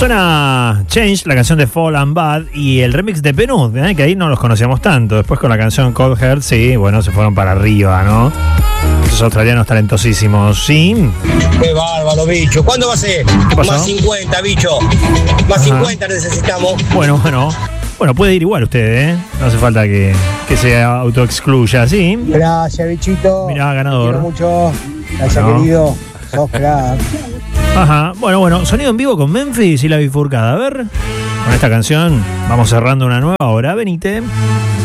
Suena Change, la canción de Fall and Bad, y el remix de Penud, que ahí no los conocíamos tanto. Después con la canción Cold Heart, sí, bueno, se fueron para arriba, ¿no? Esos australianos talentosísimos, sí. Qué bárbaro, bicho. ¿Cuándo va a ser? ¿Qué pasó? Más 50, bicho. Más 50 necesitamos. Bueno, puede ir igual usted, ¿eh? No hace falta que se autoexcluya, ¿sí? Gracias, bichito. Mirá, ganador. Te quiero mucho. Gracias, Bueno. querido. Sos crack. Ajá, bueno, sonido en vivo con Memphis y La Bifurcada. A ver, con esta canción vamos cerrando una nueva hora. Venite.